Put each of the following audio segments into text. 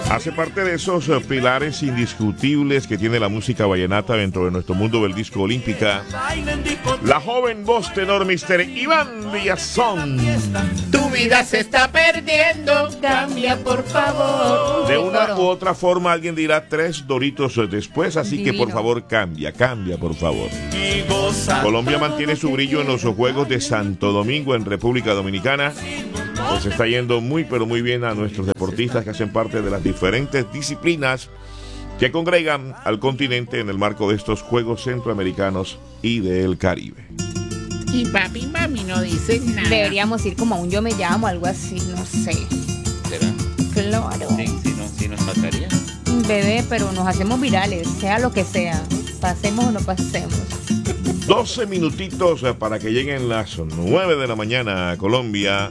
Hace parte de esos pilares indiscutibles que tiene la música vallenata dentro de nuestro mundo del disco olímpica. La joven voz tenor Mr. Iván Villazón. Tu vida se está perdiendo, cambia por favor. De una u otra forma alguien dirá 3 doritos después, así que por favor cambia por favor. Colombia mantiene su brillo en los Juegos de Santo Domingo en República Dominicana. Pues está yendo muy pero muy bien a nuestros deportistas que hacen parte de las diferentes disciplinas que congregan al continente en el marco de estos Juegos Centroamericanos y del Caribe. Y papi y mami no dicen nada. Deberíamos ir como a un yo me llamo, algo así, no sé. ¿Será? Claro. Sí nos pasaría. Bebé, pero nos hacemos virales, sea lo que sea. Pasemos o no pasemos. 12 minutitos para que lleguen las 9 de la mañana a Colombia.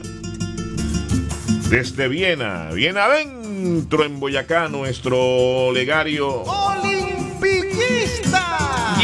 Desde Viena, bien adentro en Boyacá, nuestro legario ¡Olimpicista!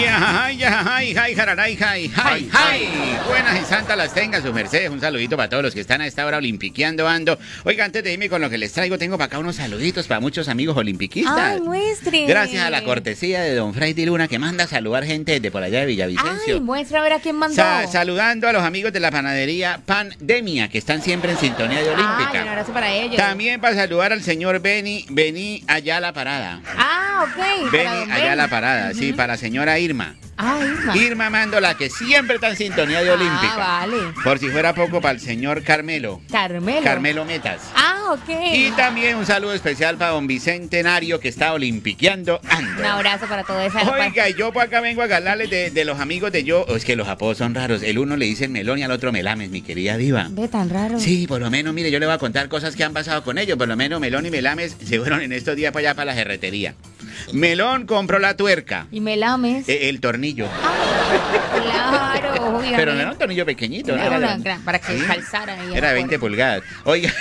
Buenas y santas las tenga su merced. Un saludito para todos los que están a esta hora olimpiqueando ando. Oiga, antes de irme con lo que les traigo, tengo para acá unos saluditos para muchos amigos olimpiquistas. ¡Ay, muestre! Gracias a la cortesía de don Freddy Luna, que manda a saludar gente de por allá de Villavicencio. ¡Ay, muestra a ver a quién mandó! Saludando a los amigos de la panadería Pandemia, que están siempre en sintonía de Olímpica. ¡Ay, un abrazo para ellos! También para saludar al señor Beni allá a la parada. ¡Ah, ok! Beni allá a la parada, sí, para la señora Irma. Ah, Irma. Irma Mándola, que siempre está en sintonía de Olímpica. Vale. Por si fuera poco, para el señor Carmelo. Carmelo Metas. Ah, ok. Y también un saludo especial para don Bicentenario, que está olimpiqueando ando. Un abrazo para toda esa... Oiga, yo por acá vengo a hablarles de los amigos de yo. Es que los apodos son raros. El uno le dice Melón y al otro Melames, mi querida diva. Ve tan raro. Sí, por lo menos, mire, yo le voy a contar cosas que han pasado con ellos. Por lo menos Melón y Melames se fueron en estos días para allá, para la ferretería. Melón compró la tuerca. Y Melames. El tornillo. Claro, obviamente. Pero no era un tornillo pequeñito, ¿no? Era para que calzara ahí. Era de 20 pulgadas. Oiga.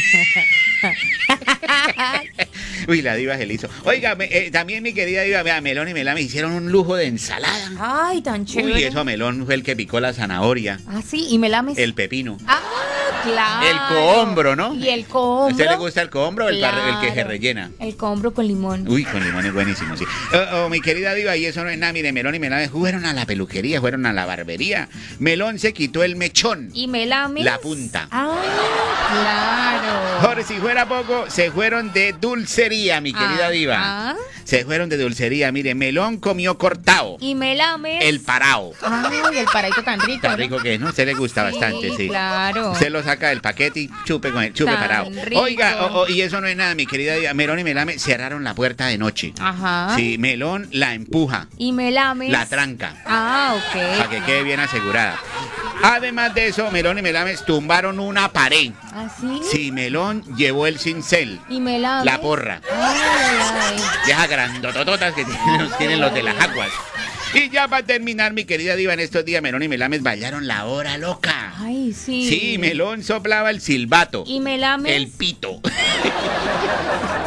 Uy, la diva se le hizo. Oiga, también mi querida diva, vea, Melón y Melames hicieron un lujo de ensalada. Ay, tan chévere. Uy, eso Melón fue el que picó la zanahoria. Ah, sí, y Melames. El pepino. Ah, claro. El cohombro, ¿no? Y el cohombro. ¿A usted le gusta el cohombro o Claro. el que se rellena? El cohombro con limón. Uy, con limón es buenísimo, sí. Mi querida diva, y eso no es nada, mire, Melón y Melames fueron a la peluquería, fueron a la barbería. Melón se quitó el mechón. Y Melames. La punta. Ah, claro. Por si fuera poco, se fueron de dulcería, mi querida diva. Se fueron de dulcería. Mire, Melón comió cortado. Y Melames. El parao. Ay, el paradito tan rico. Tan rico que es, ¿no? A usted le gusta bastante, sí. Claro. Usted lo saca del paquete y chupe con el chupe Tan parao. rico. Oiga, y eso no es nada, mi querida diva. Melón y Melames cerraron la puerta de noche. Ajá. Sí, Melón la empuja. Y Melames. La tranca. Ah, ok. Para que quede bien asegurada. Además de eso, Melón y Melames tumbaron una pared. ¿Ah, sí? Sí, Melón llevó el cincel. Y Melames. La porra. Ay. Deja grandotototas que tienen los de las aguas. Y ya para terminar, mi querida diva, en estos días Melón y Melames bailaron la hora loca. Ay, sí. Sí, Melón soplaba el silbato. Y Melames. El pito.